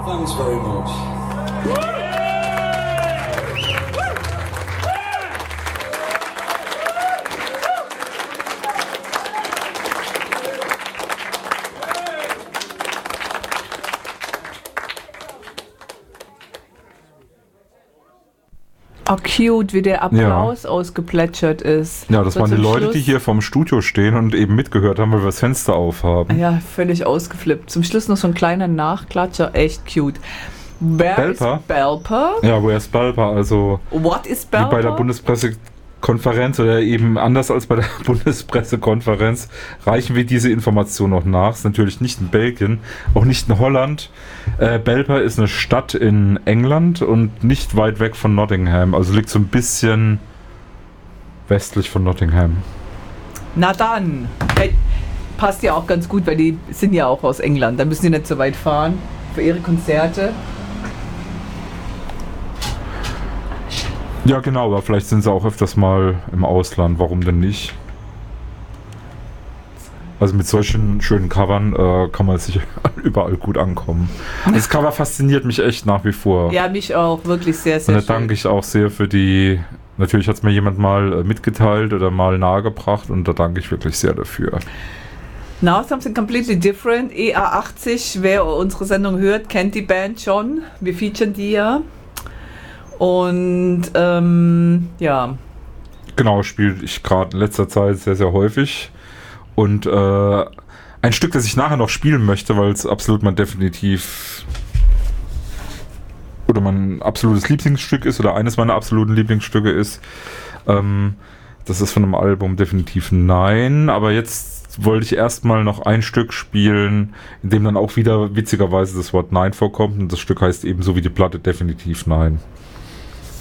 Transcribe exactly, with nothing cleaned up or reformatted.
Thanks very much. Oh, cute, wie der Applaus ja. ausgeplätschert ist. Ja, das so waren die Leute, Schluss. die hier vorm Studio stehen und eben mitgehört haben, weil wir das Fenster aufhaben. Ja, völlig ausgeflippt. Zum Schluss noch so ein kleiner Nachklatscher, echt cute. Where Belper? is Belper? Ja, where is Belper? Also What is Belper? Wie bei der Bundespressekonferenz oder eben anders als bei der Bundespressekonferenz reichen wir diese Information noch nach. Ist natürlich nicht in Belgien, auch nicht in Holland. Äh, Belper ist eine Stadt in England und nicht weit weg von Nottingham. Also liegt so ein bisschen westlich von Nottingham. Na dann. Hey, passt ja auch ganz gut, weil die sind ja auch aus England. Da müssen die nicht so weit fahren für ihre Konzerte. Ja, genau, aber vielleicht sind sie auch öfters mal im Ausland. Warum denn nicht? Also mit solchen schönen Covern äh, kann man sicher überall gut ankommen. Das Cover fasziniert mich echt nach wie vor. Ja, mich auch. Wirklich sehr, sehr Und da schön. danke ich auch sehr für die... Natürlich hat es mir jemand mal äh, mitgeteilt oder mal nahegebracht und da danke ich wirklich sehr dafür. Now something completely different. E A achtzig, wer unsere Sendung hört, kennt die Band schon. Wir featuren die ja. Und ähm, ja. Genau, spiele ich gerade in letzter Zeit sehr, sehr häufig. Und äh, ein Stück, das ich nachher noch spielen möchte, weil es absolut mein definitiv oder mein absolutes Lieblingsstück ist oder eines meiner absoluten Lieblingsstücke ist. Ähm, das ist von einem Album definitiv Nein, aber jetzt wollte ich erstmal noch ein Stück spielen, in dem dann auch wieder witzigerweise das Wort Nein vorkommt und das Stück heißt ebenso wie die Platte definitiv Nein.